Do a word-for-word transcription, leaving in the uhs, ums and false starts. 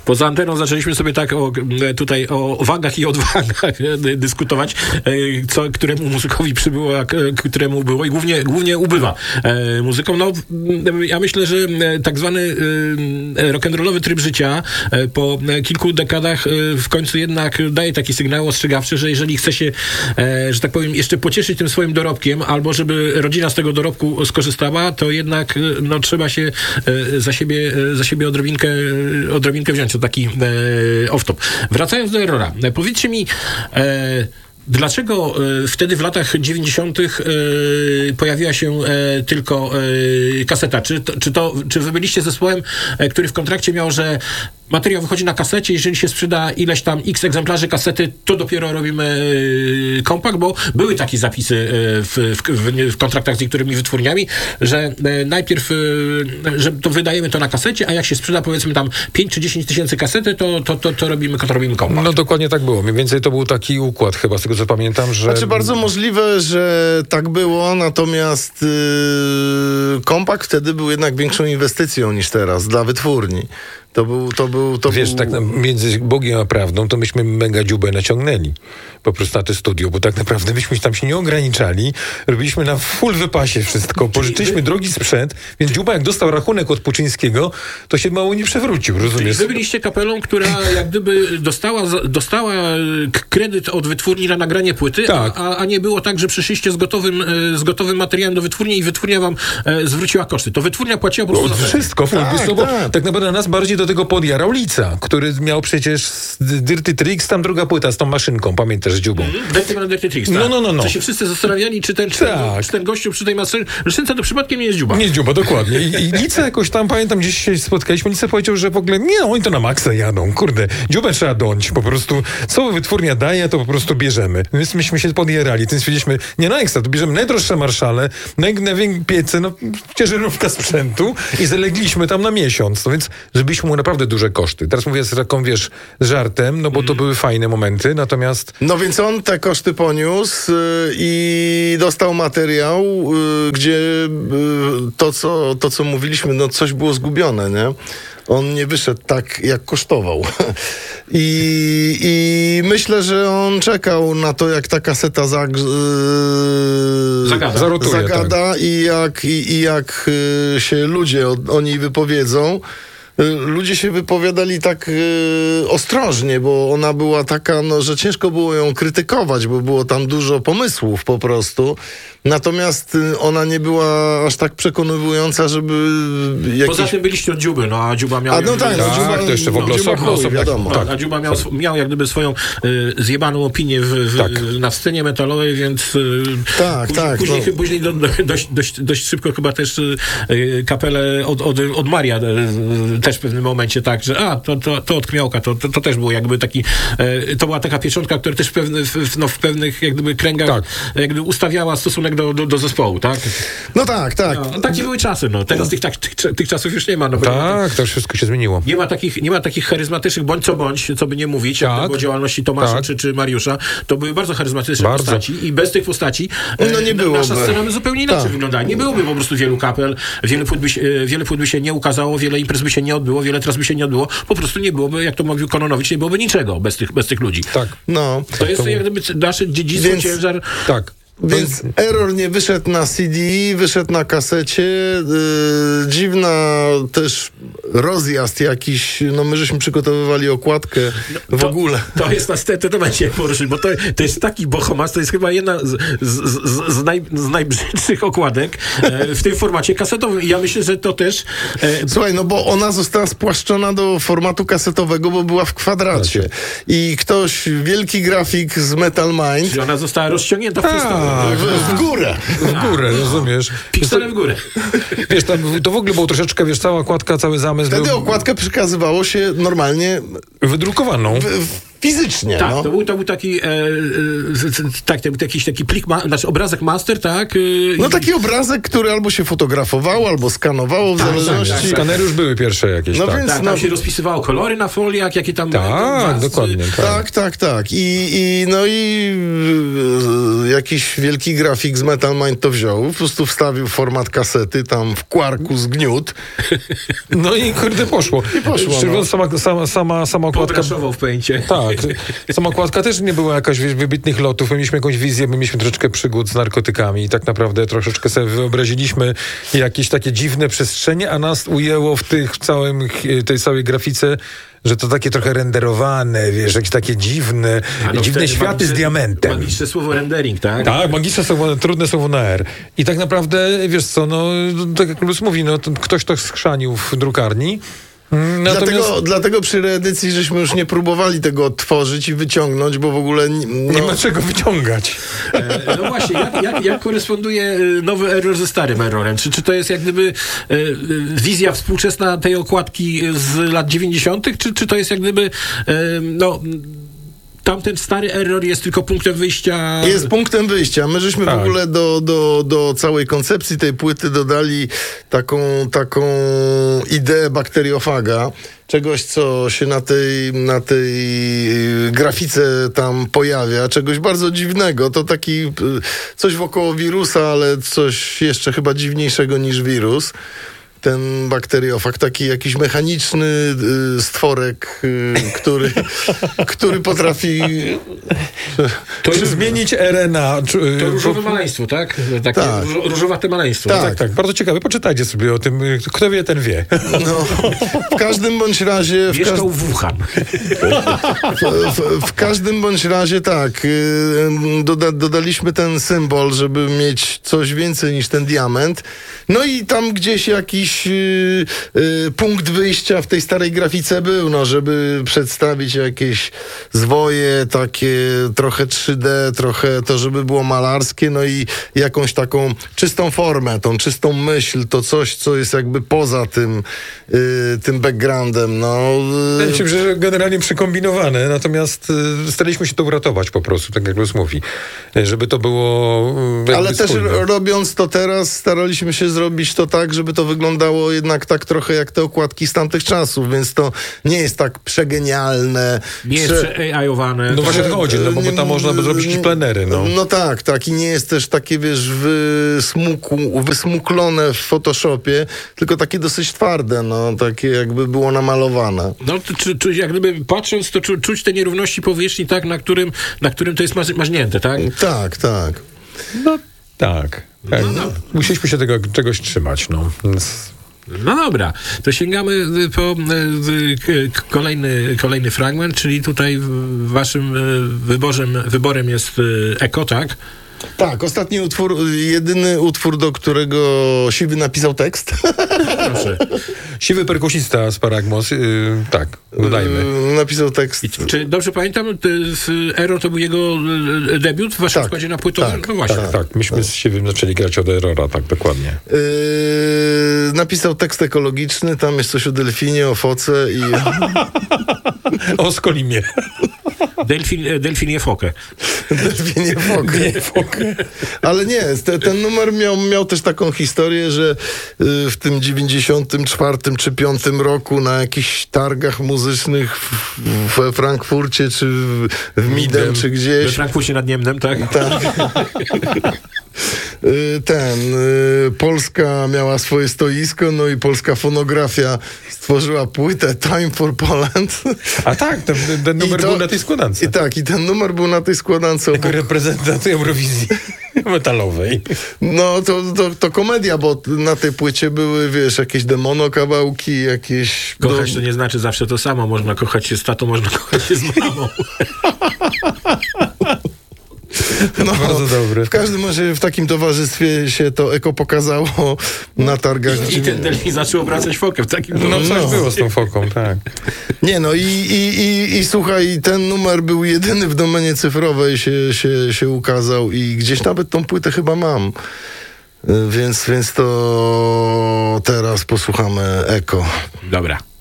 poza anteną zaczęliśmy sobie tak o, tutaj o wagach i odwagach dyskutować, co któremu muzykowi przybyło, a któremu było i głównie, głównie ubywa muzyką. No, ja myślę, że tak zwany rock'n'rollowy tryb życia po kilku dekadach w końcu jednak daje taki sygnał ostrzegawczy, że jeżeli chce się, że tak powiem, jeszcze pocieszyć tym swoim dorobkiem, albo żeby rodzina z tego dorobku skorzystała, to jednak no, trzeba się za siebie, za siebie odrobinkę, odrobinkę wziąć. To taki off-top. Wracając do Errora, powiedzcie mi, dlaczego e, wtedy w latach dziewięćdziesiątych e, pojawiła się e, tylko e, kaseta? Czy to, czy to, czy wy byliście zespołem, e, który w kontrakcie miał, że materiał wychodzi na kasecie, jeżeli się sprzeda ileś tam x egzemplarzy kasety, to dopiero robimy e, kompakt, bo były takie zapisy e, w, w, w kontraktach z niektórymi wytwórniami, że e, najpierw, e, że to wydajemy to na kasecie, a jak się sprzeda powiedzmy tam pięć czy dziesięć tysięcy kasety, to, to, to, to, robimy, to robimy kompakt. No dokładnie tak było. Mniej więcej to był taki układ chyba z tego co pamiętam, że... Znaczy bardzo możliwe, że tak było, natomiast yy, kompakt wtedy był jednak większą inwestycją niż teraz dla wytwórni. To był, to był, to Wiesz, był... tak na, między Bogiem a prawdą, to myśmy mega dziubę naciągnęli po prostu na to studio, bo tak naprawdę myśmy tam się nie ograniczali, robiliśmy na full wypasie wszystko, pożyczyliśmy drogi sprzęt, więc dziuba jak dostał rachunek od Puczyńskiego, to się mało nie przewrócił, rozumiesz? Wy byliście kapelą, która jak gdyby dostała, dostała kredyt od wytwórni na nagranie płyty, tak. a, a nie było tak, że przyszliście z gotowym, z gotowym materiałem do wytwórni i wytwórnia wam e, zwróciła koszty. To wytwórnia płaciła po prostu no, za wszystko. Tak, tak, bo tak. tak naprawdę nas bardziej do tego podjarał Lica, który miał przecież Dirty Tricks, tam druga płyta z tą maszynką, pamiętasz, z dziubą. Mm, Dirty Man, Dirty Tricks, tak? No, no, no, no. To się wszyscy zastanawiali, czy ten, czy ten, tak. czy ten gościu przy tej maszynce to przypadkiem nie jest dziuba. Nie jest dziuba, dokładnie. I, i Lica jakoś tam, pamiętam, gdzieś się spotkaliśmy, Lica powiedział, że w ogóle nie, oni to na maksa jadą, kurde, dziubę trzeba dąć, po prostu, co wytwórnia daje, to po prostu bierzemy. Więc myśmy się podjarali, więc stwierdziliśmy, nie no ekstra, to bierzemy najdroższe Marszale, naj, największe piece, no ciężarówka sprzętu i zalegliśmy tam na miesiąc, no więc zrobiliśmy mu naprawdę duże koszty. Teraz mówię z taką, wiesz, z żartem, no bo to były fajne momenty, natomiast... No więc on te koszty poniósł y, i dostał materiał, y, gdzie y, to, co, to, co mówiliśmy, no coś było zgubione, nie? On nie wyszedł tak, jak kosztował. I, i myślę, że on czekał na to, jak ta kaseta zag, yy, Zagada. Zarotuje, zagada tak. i jak, i, i jak yy, się ludzie o, o niej wypowiedzą. Ludzie się wypowiadali tak yy, ostrożnie, bo ona była taka, no, że ciężko było ją krytykować, bo było tam dużo pomysłów po prostu. Natomiast yy, ona nie była aż tak przekonywująca, żeby jakiś... Poza tym byliście od dziuby, no a dziuba miał... A no tak, no, Tak, dziuba, to jeszcze w ogóle dziuba osobno, chuj, osobno, wiadomo. Tak, a dziuba miał, miał jak gdyby swoją y, zjebaną opinię w, w, Tak. na scenie metalowej, więc y, Tak, później, tak, później, no. później do, do, dość, dość, dość szybko chyba też y, kapelę od, od, od Maria y, też w pewnym momencie tak, że a, to, to, to od Kmiałka, to, to, to też było jakby taki, y, to była taka pieczątka, która też w, pewne, w, no, w pewnych jak gdyby kręgach Tak. jak gdyby ustawiała stosunek do, do, do zespołu, tak? No tak, tak. No, takie były czasy, no. Teraz tych, tak, tych, tych czasów już nie ma. No, bo Tak, to już wszystko się zmieniło. nie ma takich, nie ma takich charyzmatycznych, bądź co bądź, co by nie mówić, jak Tak. o działalności Tomasza Tak. czy, czy Mariusza, to były bardzo charyzmatyczne Bardzo. postaci i bez tych postaci No nie e, byłoby. nasza scena by zupełnie inaczej Tak. wyglądała. Nie byłoby po prostu wielu kapel, wiele płyt, by się, e, wiele płyt by się nie ukazało, wiele imprez by się nie odbyło, wiele tras by się nie odbyło. Po prostu nie byłoby, jak to mówił Kononowicz, nie byłoby niczego bez tych, bez tych ludzi. Tak. No. To jest jak gdyby nasze dziedzictwo, Więc- ciężar. Tak. Więc Error nie wyszedł na C D, wyszedł na kasecie. Yy, dziwna też rozjazd jakiś. No my żeśmy przygotowywali okładkę w To- ogóle. To jest następne, to będzie poruszyć, bo to, to jest taki bohomas, to jest chyba jedna z, z, z, z, naj, z najbrzydszych okładek e, w tym formacie kasetowym. I ja myślę, że to też... E, Słuchaj, no bo ona została spłaszczona do formatu kasetowego, bo była w kwadracie. I ktoś, wielki grafik z Metal Mind, Czyli ona została rozciągnięta w Tak. przystawę. w, w górę. W górę, rozumiesz? Piksele w górę. Wiesz, tam, to w ogóle było troszeczkę, wiesz, cała okładka, cały zamysł Wtedy był okładkę przekazywało się normalnie wydrukowaną. w, w fizycznie. Tak, no. to, był, to był taki e, e, tak, to był jakiś taki plik, ma, znaczy obrazek master, tak? E, No taki obrazek, który albo się fotografowało, albo skanowało w Tak, zależności... tak, tak. Skanery już były pierwsze jakieś, No tak. więc tak, tam no, się rozpisywało kolory na foliach, jakie tam... Tak, was- dokładnie. Tak. Tak, tak, tak. I, i no i e, jakiś wielki grafik z Metal Mind to wziął, po prostu wstawił format kasety tam w kwarku zgniótł. No i kurde poszło. I poszło, no. sama, sama, sama, sama okładka... Podraszował w pęcie. Tak, sama okładka też nie była jakaś wiesz, wybitnych lotów. My mieliśmy jakąś wizję, my mieliśmy troszeczkę przygód z narkotykami i tak naprawdę troszeczkę sobie wyobraziliśmy jakieś takie dziwne przestrzenie, a nas ujęło w tych całym, tej całej grafice, że to takie trochę renderowane, wiesz, jakieś takie dziwne, A no dziwne wtedy światy z magiczne- diamentem. Magiczne słowo rendering, tak? Tak, magiczne słowo, trudne słowo na R. I tak naprawdę, wiesz co, no, tak jak Luz mówi, no, to ktoś to schrzanił w drukarni. Natomiast... Dlatego, dlatego przy reedycji żeśmy już nie próbowali tego odtworzyć i wyciągnąć, bo w ogóle... No, Nie ma czego wyciągać. E, No właśnie, jak, jak, jak koresponduje e, nowy error ze starym errorem? Czy, czy to jest jak gdyby e, e, wizja współczesna tej okładki z lat dziewięćdziesiątych, czy, czy to jest jak gdyby e, no... Tamten stary error jest tylko punktem wyjścia. Jest punktem wyjścia. My żeśmy Tak. w ogóle do, do, do całej koncepcji tej płyty dodali taką, taką ideę bakteriofaga, czegoś, co się na tej, na tej grafice tam pojawia, czegoś bardzo dziwnego. To taki y, coś wokoło wirusa, ale coś jeszcze chyba dziwniejszego niż wirus. Ten bakteriofag, taki jakiś mechaniczny y, stworek, y, który, który potrafi... To jest zmienić R N A. Czy, To różowe maleństwo, tak? Takie Tak. różo- różowate maleństwo. Tak. tak, tak, bardzo ciekawe. Poczytajcie sobie o tym. Kto wie, ten wie. No, w każdym bądź razie... W, Mieszkał każ- w Wuhan. w, w, w każdym bądź razie tak, y, doda, dodaliśmy ten symbol, żeby mieć coś więcej niż ten diament. No i tam gdzieś jakiś y, y, punkt wyjścia w tej starej grafice był, no, żeby przedstawić jakieś zwoje, takie trochę trzy D, trochę to, żeby było malarskie, no i jakąś taką czystą formę, tą czystą myśl, to coś, co jest jakby poza tym, y, tym backgroundem, no. y, Wydaje mi się, że generalnie przekombinowane, natomiast y, staraliśmy się to uratować po prostu, tak jak Luz mówi, y, żeby to było y, jakby Ale też spójne. ro- robiąc to teraz, staraliśmy się zrobić to tak, żeby to wyglądało jednak tak trochę jak te okładki z tamtych czasów, więc to nie jest tak przegenialne. Nie jest prze- prze-A I-owane. No właśnie o to chodzi, no bo nie- tam można by zrobić jakieś plenery, no. No tak, tak i nie jest też takie, wiesz, wysmuku, wysmuklone w Photoshopie, tylko takie dosyć twarde, no, takie jakby było namalowane. No, to, czy, czy, jak gdyby patrząc, to czu, czuć te nierówności powierzchni, tak, na którym, na którym to jest marzy- marznięte, tak? Tak, tak. No tak, tak. Musieliśmy się tego czegoś trzymać, no. Więc... No dobra, to sięgamy y, po y, y, k- kolejny, kolejny fragment, czyli tutaj w- waszym y, wyborem, wyborem jest y, Eko, tak? Tak, ostatni utwór, jedyny utwór, do którego Siwy napisał tekst. Proszę. Siwy perkusista z Paragmos, yy, tak, dodajmy. Napisał tekst. I, czy dobrze pamiętam, ty, z Ero to był jego y, debiut w waszym Tak, składzie na płytowym? tak, No właśnie. Tak, tak, myśmy z Siwym zaczęli grać od Errora, tak, dokładnie. Yy, napisał tekst ekologiczny, tam jest coś o delfinie, o foce i... O Skolimie. Delfin, e, delfin je fokę. delfinie fokę. Ale nie, te, ten numer miał, miał też taką historię, że yy, w tym dziewięćdziesiątym czwartym czy piątym roku na jakichś targach muzycznych w, we Frankfurcie, czy w, w Midem, czy We gdzieś... Frankfurcie nad Niemnem, tak? Y, Ten, y, Polska miała swoje stoisko, no i polska fonografia stworzyła płytę Time for Poland. A tak, ten, ten numer I to- był na tej składance. I tak, i ten numer był na tej składance Jako obok. reprezentant Eurowizji metalowej. No to, to, to komedia, bo na tej płycie były, wiesz, jakieś demono kawałki, jakieś... Kochać do- to nie znaczy zawsze to samo. Można kochać się z tatą, można kochać się z mamą. No, Bardzo dobre. w każdym razie w takim towarzystwie się to eko pokazało na targach. I ten delfin zaczął obracać fokę w takim... No coś No. było z tą foką, tak. Nie no i, i, i, i słuchaj, ten numer był jedyny w domenie cyfrowej się, się, się ukazał i gdzieś nawet tą płytę chyba mam. Y, Więc, więc to teraz posłuchamy Eko. Dobra.